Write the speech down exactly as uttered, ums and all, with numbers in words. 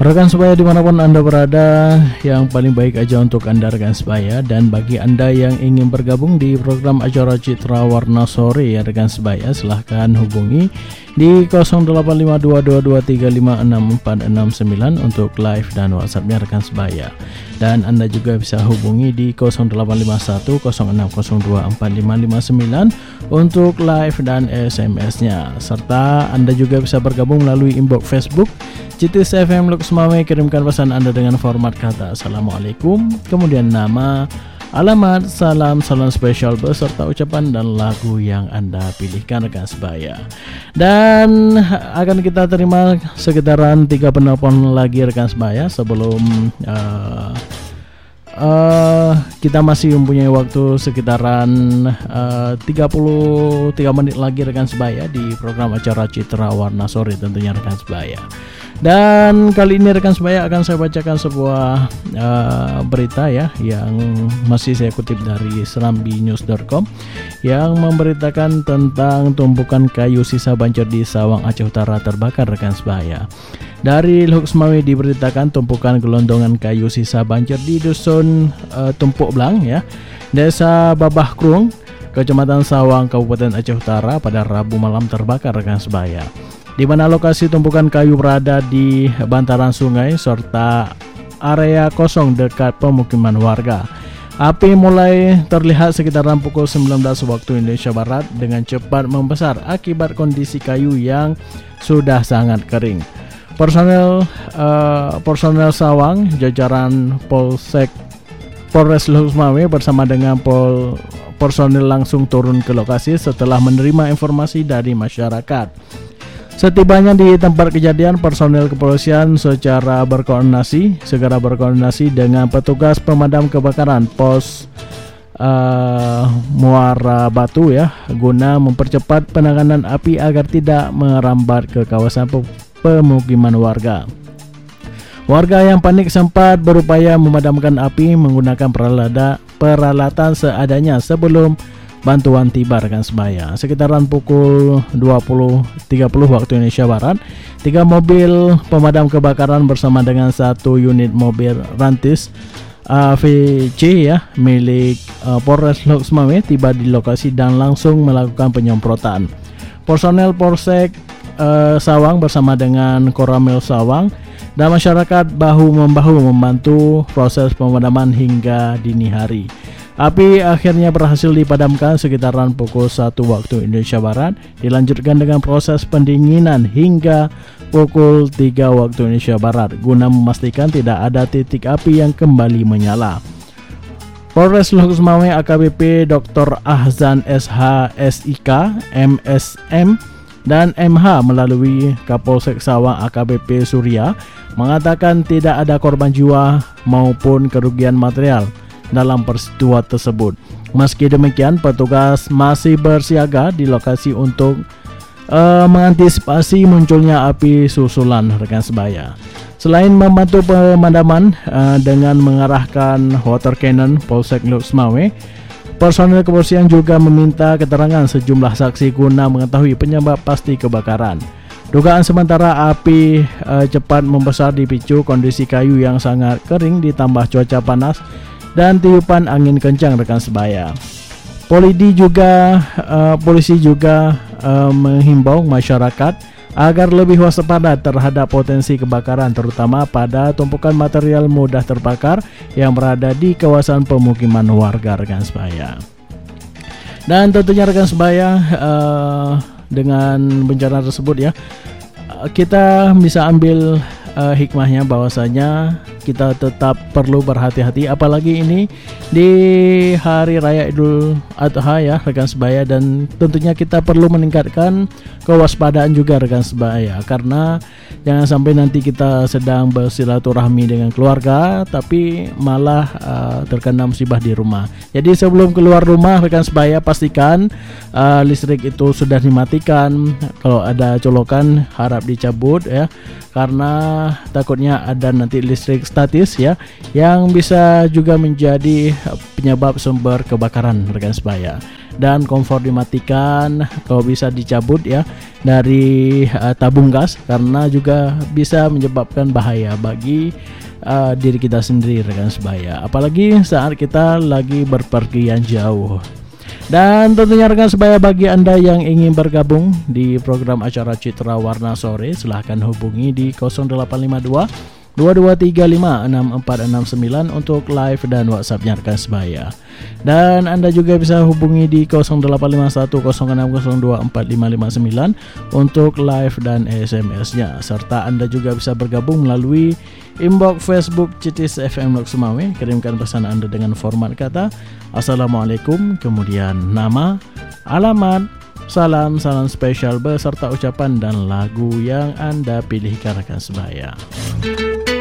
Rekan sebaya dimanapun Anda berada, yang paling baik aja untuk Anda rekan sebaya. Dan bagi Anda yang ingin bergabung di program acara Citra Warna Sore ya rekan sebaya, silahkan hubungi di nol delapan lima dua dua dua tiga lima enam empat enam sembilan untuk live dan WhatsAppnya rekan sebaya. Dan Anda juga bisa hubungi di nol delapan lima satu nol enam nol dua empat lima lima sembilan untuk live dan S M S-nya. Serta Anda juga bisa bergabung melalui inbox Facebook C T S F M Lux Mame. Kirimkan pesan Anda dengan format kata Assalamualaikum, kemudian nama, alamat, salam, salam spesial beserta ucapan dan lagu yang Anda pilihkan rekan sebaya. Dan akan kita terima sekitaran tiga penelpon lagi rekan sebaya sebelum uh, uh, kita masih mempunyai waktu sekitaran uh, tiga puluh tiga menit lagi rekan sebaya di program acara Citra Warna Sore tentunya rekan sebaya. Dan kali ini rekan sebaya akan saya bacakan sebuah uh, berita ya yang masih saya kutip dari serambi news dot com yang memberitakan tentang tumpukan kayu sisa banjir di Sawang Aceh Utara terbakar rekan sebaya. Dari Lux Mame diberitakan tumpukan gelondongan kayu sisa banjir di dusun uh, Tumpuk Blang ya, Desa Babah Krung, Kecamatan Sawang, Kabupaten Aceh Utara pada Rabu malam terbakar rekan sebaya. Di mana lokasi tumpukan kayu berada di bantaran sungai serta area kosong dekat pemukiman warga. Api mulai terlihat sekitaran pukul sembilan belas waktu Indonesia Barat dengan cepat membesar akibat kondisi kayu yang sudah sangat kering. Personel uh, personel Sawang, jajaran Polsek Polres Lux Mame bersama dengan Pol personel langsung turun ke lokasi setelah menerima informasi dari masyarakat. Setibanya di tempat kejadian, personel kepolisian secara berkoordinasi segera berkoordinasi dengan petugas pemadam kebakaran pos uh, Muara Batu ya, guna mempercepat penanganan api agar tidak merambat ke kawasan pemukiman warga. Warga yang panik sempat berupaya memadamkan api menggunakan peralatan peralatan seadanya sebelum bantuan tiba rekan sebaya. Sekitaran pukul dua puluh tiga puluh waktu Indonesia Barat, tiga mobil pemadam kebakaran bersama dengan satu unit mobil rantis A V C ya milik uh, Polres Lux Mame tiba di lokasi dan langsung melakukan penyemprotan. Personel Polsek uh, Sawang bersama dengan Koramil Sawang dan masyarakat bahu membahu membantu proses pemadaman hingga dini hari. Api akhirnya berhasil dipadamkan sekitaran pukul satu waktu Indonesia Barat, dilanjutkan dengan proses pendinginan hingga pukul tiga waktu Indonesia Barat guna memastikan tidak ada titik api yang kembali menyala. Polres Lux Mame A K B P Doktor Ahzan S H S I K M S M dan M H melalui Kapolsek Sawang A K B P Surya mengatakan tidak ada korban jiwa maupun kerugian material dalam peristiwa tersebut. Meski demikian, petugas masih bersiaga di lokasi untuk uh, mengantisipasi munculnya api susulan rekan sebaya. Selain membantu pemadaman uh, dengan mengarahkan water cannon Polsek Lux Mame, personel kepolisian juga meminta keterangan sejumlah saksi guna mengetahui penyebab pasti kebakaran. Dugaan sementara api uh, cepat membesar dipicu kondisi kayu yang sangat kering ditambah cuaca panas dan tiupan angin kencang rekan sebaya. Polisi juga uh, polisi juga uh, menghimbau masyarakat agar lebih waspada terhadap potensi kebakaran terutama pada tumpukan material mudah terbakar yang berada di kawasan pemukiman warga rekan sebaya. Dan tentunya rekan sebaya uh, dengan bencana tersebut ya, uh, kita bisa ambil uh, hikmahnya bahwasanya kita tetap perlu berhati-hati apalagi ini di hari raya Idul Adha ya rekan sebaya, dan tentunya kita perlu meningkatkan kewaspadaan juga rekan sebaya karena jangan sampai nanti kita sedang bersilaturahmi dengan keluarga tapi malah uh, terkena musibah di rumah. Jadi sebelum keluar rumah rekan sebaya pastikan uh, listrik itu sudah dimatikan, kalau ada colokan harap dicabut ya karena takutnya ada nanti listrik statis ya yang bisa juga menjadi penyebab sumber kebakaran rekan sebaya. dan kompor dimatikan atau bisa dicabut ya dari uh, tabung gas, karena juga bisa menyebabkan bahaya bagi uh, diri kita sendiri rekan sebaya, apalagi saat kita lagi berpergian jauh. Dan tentunya rekan sebaya, bagi Anda yang ingin bergabung di program acara Citra Warna Sore, silahkan hubungi di nol delapan lima dua dua dua tiga lima enam empat enam sembilan untuk live dan WhatsApp-nya rekan sebaya. Dan Anda juga bisa hubungi di nol delapan lima satu nol enam nol dua empat lima lima sembilan untuk live dan S M S-nya. Serta Anda juga bisa bergabung melalui inbox Facebook Citis F M Lok Sumawe. Kirimkan pesan Anda dengan format kata Assalamualaikum, kemudian nama, alamat, salam, salam spesial beserta ucapan dan lagu yang Anda pilihkan rekan sebaya.